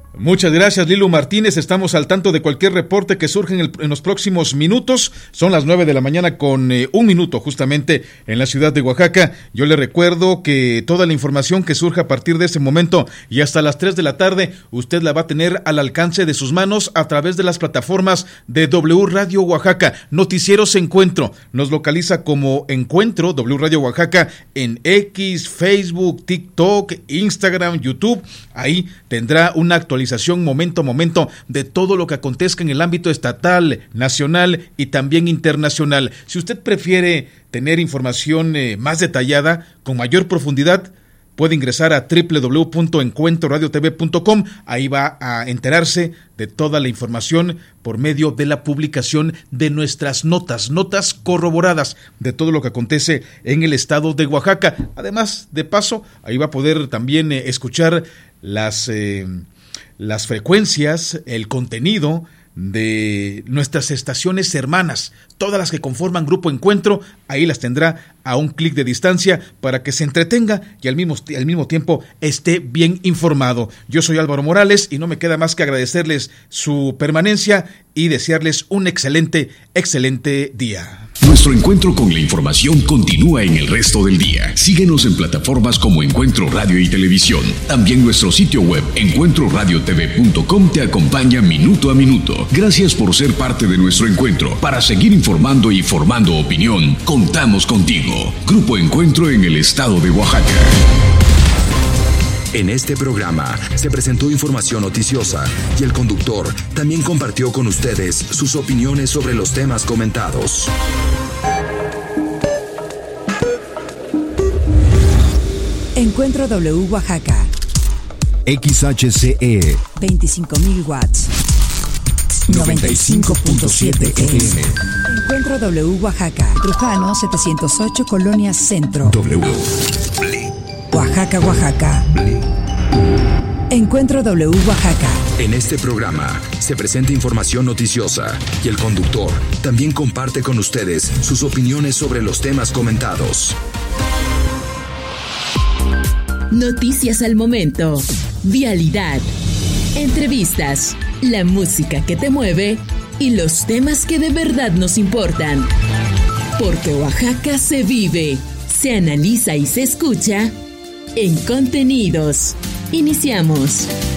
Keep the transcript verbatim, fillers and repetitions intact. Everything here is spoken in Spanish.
Muchas gracias, Lilu Martínez. Estamos al tanto de cualquier reporte que surja en, el, en los próximos minutos. Son las nueve de la mañana con eh, un minuto justamente en la ciudad de Oaxaca. Yo le recuerdo que toda la información que surja a partir de ese momento y hasta las tres de la tarde, usted la va a tener al alcance de sus manos a través de las plataformas de W Radio Oaxaca. Noticieros Encuentro. Nos localiza como Encuentro W Radio Oaxaca en X, Facebook, TikTok, Instagram, YouTube. Ahí tendrá una actualización momento a momento de todo lo que acontezca en el ámbito estatal, nacional y también internacional. Si usted prefiere tener información eh, más detallada, con mayor profundidad, puede ingresar a doble u doble u doble u punto encuentro radio t v punto com. Ahí va a enterarse de toda la información por medio de la publicación de nuestras notas, notas corroboradas de todo lo que acontece en el estado de Oaxaca. Además, de paso, ahí va a poder también eh, escuchar las... Eh, las frecuencias, el contenido de nuestras estaciones hermanas, todas las que conforman Grupo Encuentro, ahí las tendrá a un clic de distancia para que se entretenga y al mismo, al mismo tiempo esté bien informado. Yo soy Álvaro Morales y no me queda más que agradecerles su permanencia y desearles un excelente, excelente día. Nuestro encuentro con la información continúa en el resto del día. Síguenos en plataformas como Encuentro Radio y Televisión. También nuestro sitio web encuentro radio t v punto com te acompaña minuto a minuto. Gracias por ser parte de nuestro encuentro. Para seguir informando y formando opinión, contamos contigo. Grupo Encuentro en el estado de Oaxaca. En este programa se presentó información noticiosa y el conductor también compartió con ustedes sus opiniones sobre los temas comentados. Encuentro W Oaxaca. X H C E veinticinco mil watts. noventa y cinco punto siete F M. Encuentro W Oaxaca. Trujano setecientos ocho, Colonia Centro. W. Oaxaca, Oaxaca. Encuentro W Oaxaca. En este programa se presenta información noticiosa y el conductor también comparte con ustedes sus opiniones sobre los temas comentados. Noticias al momento, vialidad, entrevistas, la música que te mueve y los temas que de verdad nos importan. Porque Oaxaca se vive, se analiza y se escucha en Contenidos. Iniciamos.